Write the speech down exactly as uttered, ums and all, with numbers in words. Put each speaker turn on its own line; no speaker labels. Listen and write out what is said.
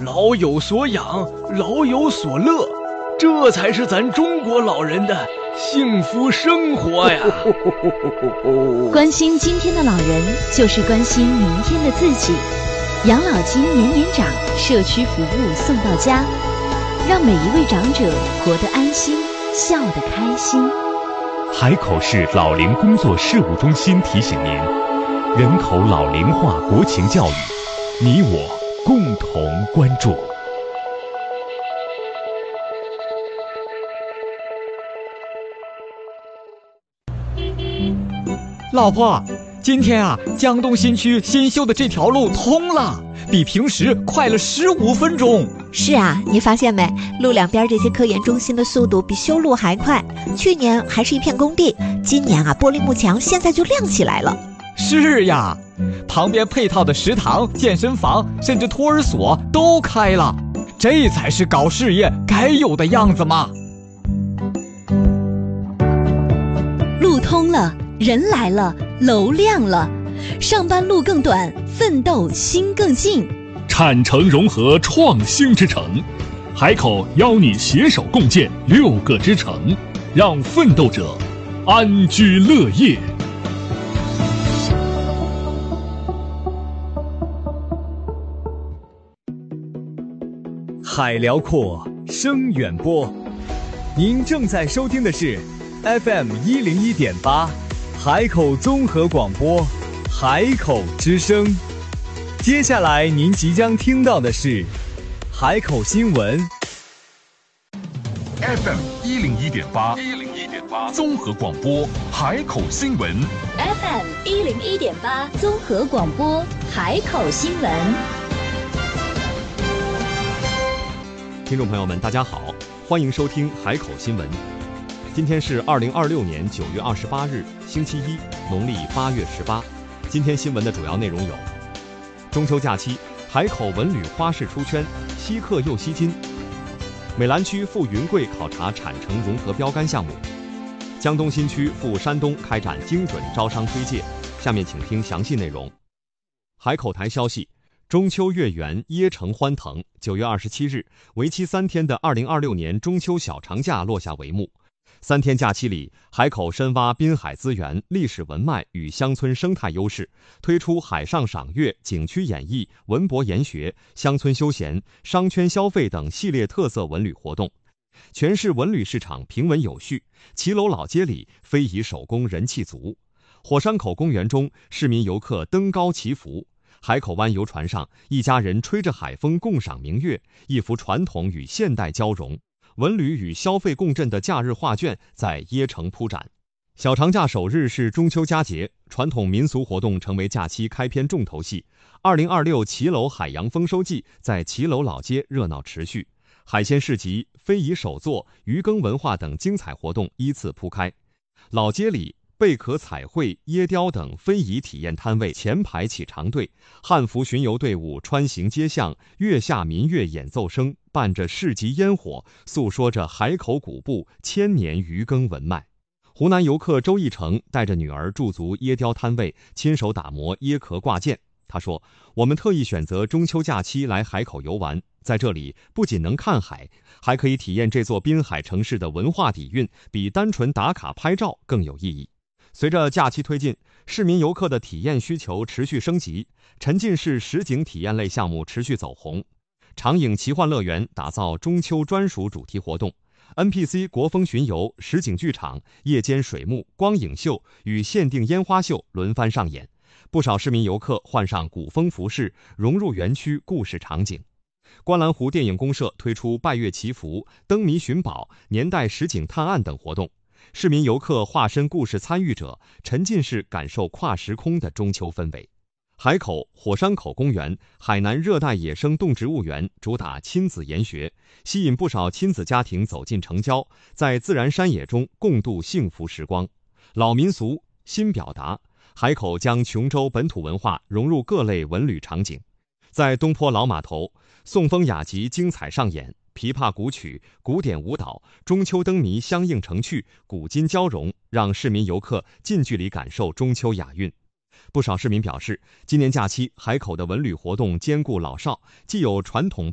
老有所养，老有所乐，这才是咱中国老人的幸福生活呀。
关心今天的老人，就是关心明天的自己。养老金年年涨，社区服务送到家，让每一位长者活得安心，笑得开心。
海口市老龄工作事务中心提醒您，人口老龄化国情教育，你我共同关注。
老婆，今天啊，江东新区新修的这条路通了，比平时快了十五分钟。
是啊，你发现没？路两边这些科研中心的速度比修路还快。去年还是一片工地，今年啊，玻璃幕墙现在就亮起来了。
是呀，旁边配套的食堂、健身房，甚至托儿所都开了，这才是搞事业该有的样子嘛。
路通了，人来了，楼亮了，上班路更短，奋斗心更近。
产城融合创新之城，海口邀你携手共建六个之城，让奋斗者安居乐业。
海辽阔，声远播。您正在收听的是 F M 一零一点八，海口综合广播，海口之声。接下来您即将听到的是海口新闻。
F M 一零一点八，一零一点八综合广播，海口新闻。
F M 一零一点八综合广播，海口新闻。
听众朋友们，大家好，欢迎收听海口新闻。今天是二零二六年九月二十八日，星期一，农历八月十八。今天新闻的主要内容有：中秋假期，海口文旅花市出圈，稀客又吸金；美兰区赴云贵考察产城融合标杆项目；江东新区赴山东开展精准招商推介。下面请听详细内容。海口台消息，中秋月圆，椰城欢腾。九月二十七日，为期三天的二零二六年中秋小长假落下帷幕。三天假期里，海口深挖滨海资源、历史文脉与乡村生态优势，推出海上赏月、景区演艺、文博研学、乡村休闲、商圈消费等系列特色文旅活动。全市文旅市场平稳有序，骑楼老街里非遗手工人气足。火山口公园中，市民游客登高祈福。海口湾游船上，一家人吹着海风共赏明月，一幅传统与现代交融。文旅与消费共振的假日画卷在椰城铺展。小长假首日是中秋佳节，传统民俗活动成为假期开篇重头戏。二零二六骑楼海洋丰收季在骑楼老街热闹持续，海鲜市集、非遗手作、渔耕文化等精彩活动依次铺开。老街里贝壳彩绘、椰雕等非遗体验摊位前排起长队，汉服巡游队伍穿行街巷，月下民乐演奏声伴着市集烟火，诉说着海口古布千年渔耕文脉。湖南游客周义成带着女儿驻足椰雕摊位，亲手打磨椰壳挂件。他说：“我们特意选择中秋假期来海口游玩，在这里不仅能看海，还可以体验这座滨海城市的文化底蕴，比单纯打卡拍照更有意义。”随着假期推进，市民游客的体验需求持续升级，沉浸式实景体验类项目持续走红。长影奇幻乐园打造中秋专属主题活动， N P C 国风巡游、实景剧场、夜间水幕、光影秀与限定烟花秀轮番上演，不少市民游客换上古风服饰，融入园区故事场景。观澜湖电影公社推出拜月祈福、灯谜寻宝、年代实景探案等活动，市民游客化身故事参与者，沉浸式感受跨时空的中秋氛围。海口火山口公园海南热带野生动植物园主打亲子研学，吸引不少亲子家庭走进城郊，在自然山野中共度幸福时光。老民俗新表达，海口将琼州本土文化融入各类文旅场景。在东坡老码头，宋风雅集精彩上演，琵琶古曲、古典舞蹈、中秋灯谜相映成趣，古今交融，让市民游客近距离感受中秋雅韵。不少市民表示，今年假期海口的文旅活动兼顾老少，既有传统